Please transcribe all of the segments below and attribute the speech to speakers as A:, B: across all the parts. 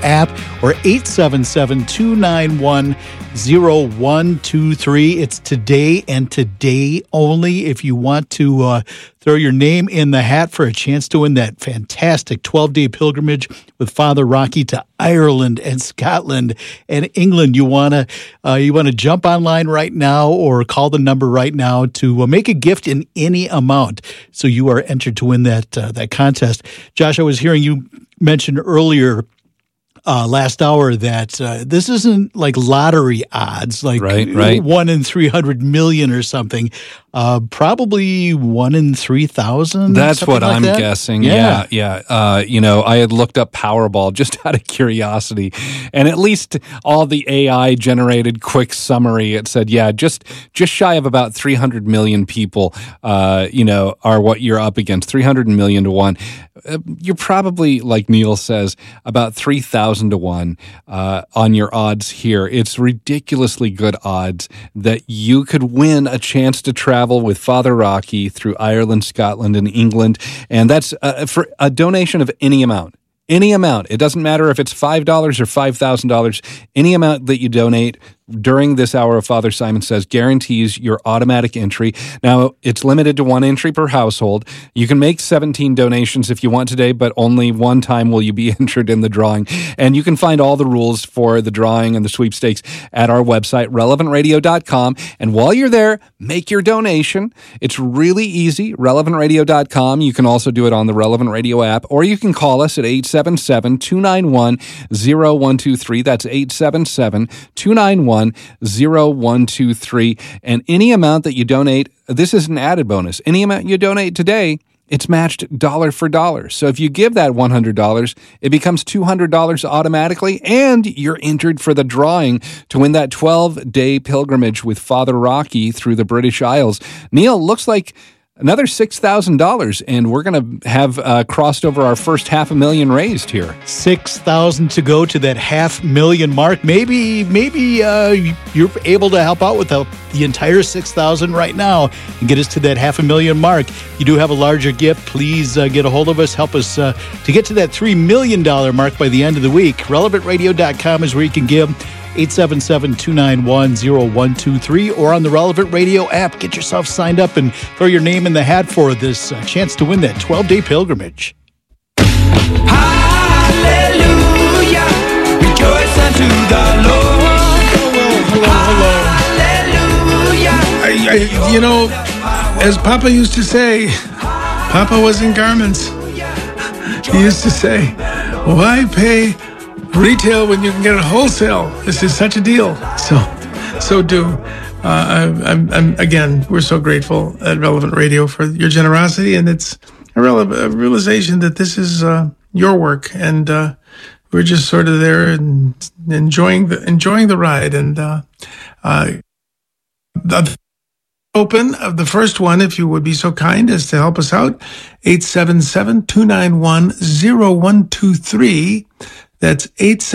A: app or 877-291-0123. It's today and today only. If you want to throw your name in the hat for a chance to win that fantastic 12-day pilgrimage with Father Rocky to Ireland and Scotland and England, you want to jump online right now or call the number right now to make a gift in any amount. So you are entered to win that contest. Josh, I was hearing you mention earlier last hour that this isn't like lottery odds, like
B: right.
A: 1 in 300 million or something. Probably 1 in 3,000.
B: That's what I'm
A: that.
B: guessing. Yeah. I had looked up Powerball just out of curiosity, and at least all the AI generated quick summary, it said, just shy of about 300 million people, are what you're up against. 300 million to 1. You're probably, like Neil says, about 3,000 to 1 on your odds here. It's ridiculously good odds that you could win a chance to travel with Father Rocky through Ireland, Scotland, and England. And that's for a donation of any amount. Any amount. It doesn't matter if it's $5 or $5,000. Any amount that you donate during this hour of Father Simon Says guarantees your automatic entry. Now, it's limited to 1 entry per household. You can make 17 donations if you want today, but only one time will you be entered in the drawing. And you can find all the rules for the drawing and the sweepstakes at our website, relevantradio.com. And while you're there, make your donation. It's really easy, relevantradio.com. You can also do it on the Relevant Radio app, or you can call us at 877-291-0123. That's 877-291-0123. And any amount that you donate, this is an added bonus. Any amount you donate today, it's matched dollar for dollar. So if you give that $100, it becomes $200 automatically, and you're entered for the drawing to win that 12-day pilgrimage with Father Rocky through the British Isles. Neil, looks like another $6,000, and we're going to have crossed over our first $500,000 raised here.
A: 6,000 to go to that $500,000 mark. Maybe you're able to help out with the entire 6,000 right now and get us to that $500,000 mark. You do have a larger gift. Please get a hold of us. Help us to get to that $3 million mark by the end of the week. RelevantRadio.com is where you can give. 877-291-0123 or on the Relevant Radio app. Get yourself signed up and throw your name in the hat for this chance to win that 12-day pilgrimage.
C: Hallelujah, rejoice unto the Lord.
D: Hello. As Papa used to say, Papa was in garments. He used to say, why pay retail when you can get it wholesale? This is such a deal. So do. Again, we're so grateful at Relevant Radio for your generosity, and it's a realization that this is your work, and we're just sort of there and enjoying the ride. And the open of the first one, if you would be so kind as to help us out, 877-291-0123. That's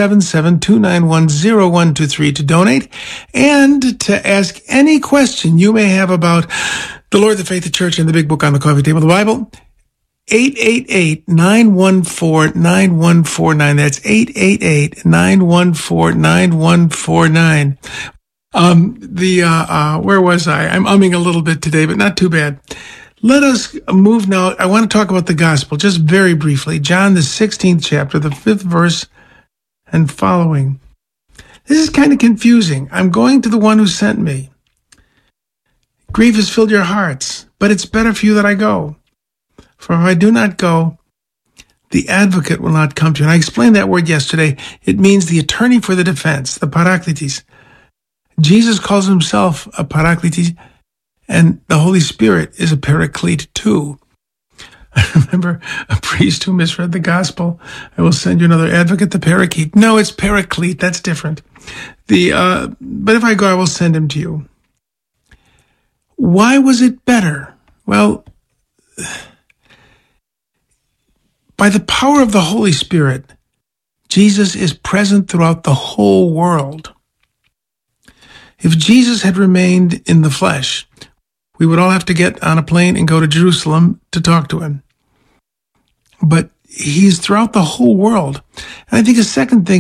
D: 877-291-0123 to donate and to ask any question you may have about the Lord, the Faith, the Church, and the Big Book on the Coffee Table, the Bible. 888-914-9149. That's 888-914-9149. Where was I? I'm umming a little bit today, but not too bad. Let us move now. I want to talk about the gospel just very briefly. John, the 16th chapter, the 5th verse and following. This is kind of confusing. I'm going to the one who sent me. Grief has filled your hearts, but it's better for you that I go. For if I do not go, the advocate will not come to you. And I explained that word yesterday. It means the attorney for the defense, the parakletos. Jesus calls himself a parakletos, and the Holy Spirit is a paraclete too. I remember a priest who misread the gospel. I will send you another advocate, the paraclete. No, it's paraclete. That's different. But if I go, I will send him to you. Why was it better? Well, by the power of the Holy Spirit, Jesus is present throughout the whole world. If Jesus had remained in the flesh, we would all have to get on a plane and go to Jerusalem to talk to him. But he's throughout the whole world. And I think a second thing